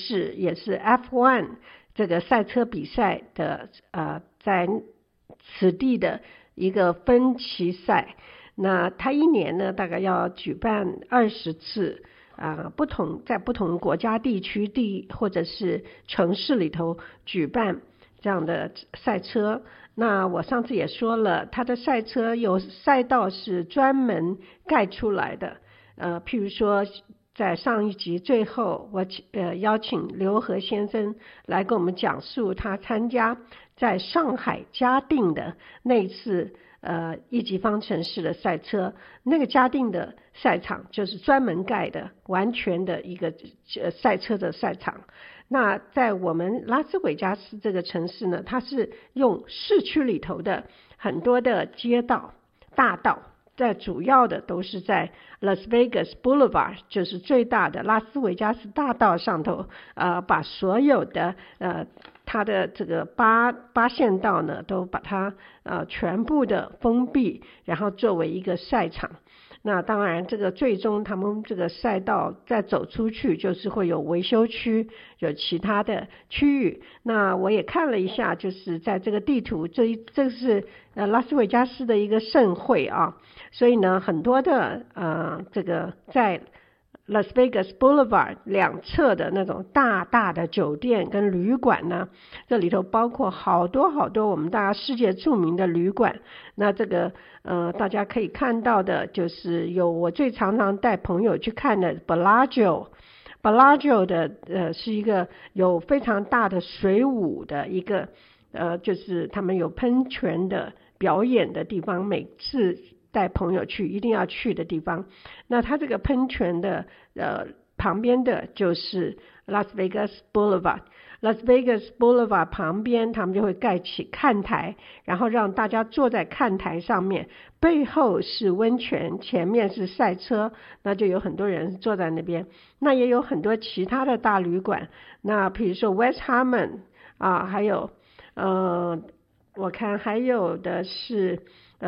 市，也是 F1 这个赛车比赛的在此地的一个分期赛。那它一年呢大概要举办20次在不同国家地区或者是城市里头举办这样的赛车。那我上次也说了，它的赛车有赛道是专门盖出来的。譬如说在上一集最后，我邀请刘和先生来跟我们讲述他参加在上海嘉定的那一次一级方程式的赛车。那个嘉定的赛场就是专门盖的完全的一个赛车的赛场。那在我们拉斯维加斯这个城市呢，它是用市区里头的很多的街道大道，在主要的都是在 Las Vegas Boulevard， 就是最大的拉斯维加斯大道上头把所有的它的这个八线道呢都把它全部的封闭，然后作为一个赛场。那当然这个最终他们这个赛道再走出去就是会有维修区，有其他的区域。那我也看了一下，就是在这个地图，这是拉斯维加斯的一个盛会啊，所以呢很多的这个在Las Vegas Boulevard 两侧的那种大大的酒店跟旅馆呢，这里头包括好多好多我们大家世界著名的旅馆。那这个大家可以看到的就是有我最常带朋友去看的 Bellagio 的是一个有非常大的水舞的一个就是他们有喷泉的表演的地方，每次带朋友去一定要去的地方。那它这个喷泉的旁边的就是 Las Vegas Boulevard。Las Vegas Boulevard 旁边他们就会盖起看台，然后让大家坐在看台上面，背后是温泉，前面是赛车，那就有很多人坐在那边。那也有很多其他的大旅馆，那比如说 West Hammond 还有我看还有的是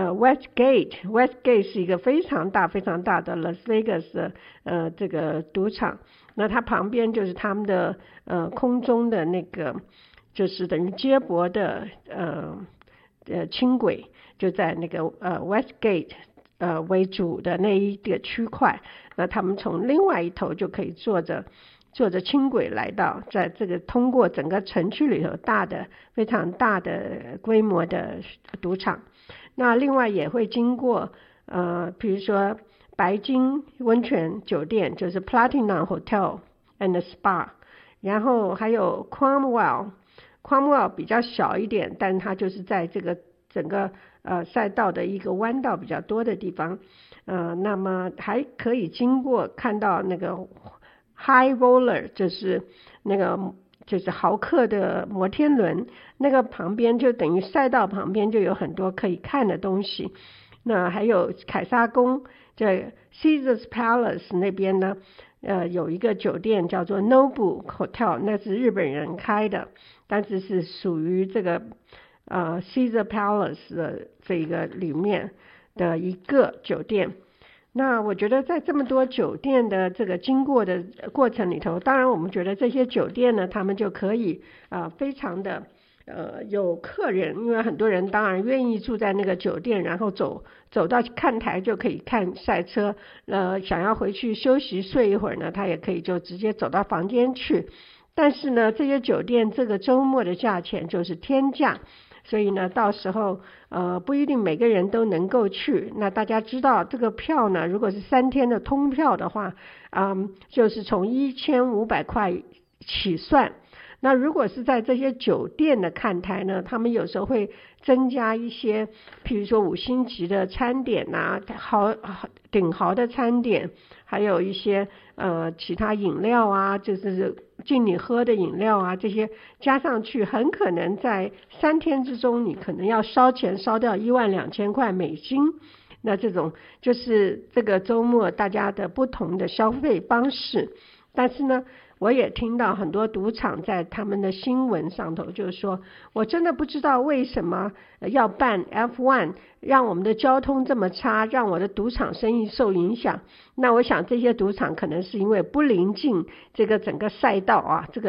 Westgate 是一个非常大的 Las Vegas 的这个赌场。那它旁边就是他们的空中的那个就是等于接驳的轻轨，就在那个Westgate为主的那一个区块。那他们从另外一头就可以坐着轻轨来到，在这个通过整个城区里头非常大的规模的赌场。那另外也会经过比如说白金温泉酒店，就是 Platinum Hotel and Spa， 然后还有 Cromwell 比较小一点，但它就是在这个整个赛道的一个弯道比较多的地方。那么还可以经过看到那个 High Roller， 就是那个就是豪客的摩天轮，那个旁边就等于赛道旁边就有很多可以看的东西。那还有凯撒宫，在 Caesars Palace 那边呢有一个酒店叫做 Nobu Hotel， 那是日本人开的，但是是属于这个Caesar Palace 的这个里面的一个酒店。那我觉得在这么多酒店的这个经过的过程里头，当然我们觉得这些酒店呢，他们就可以非常的有客人，因为很多人当然愿意住在那个酒店，然后走到看台就可以看赛车。想要回去休息睡一会儿呢，他也可以就直接走到房间去。但是呢，这些酒店这个周末的价钱就是天价，所以呢到时候不一定每个人都能够去。那大家知道这个票呢，如果是3天的通票的话就是从1500块起算。那如果是在这些酒店的看台呢，他们有时候会增加一些譬如说5星级的餐点顶豪的餐点，还有一些其他饮料就是敬你喝的饮料这些加上去，很可能在3天之中你可能要烧钱烧掉12000块美金。那这种就是这个周末大家的不同的消费方式。但是呢我也听到很多赌场在他们的新闻上头就是说，我真的不知道为什么要办 F1， 让我们的交通这么差，让我的赌场生意受影响。那我想这些赌场可能是因为不临近这个整个赛道这个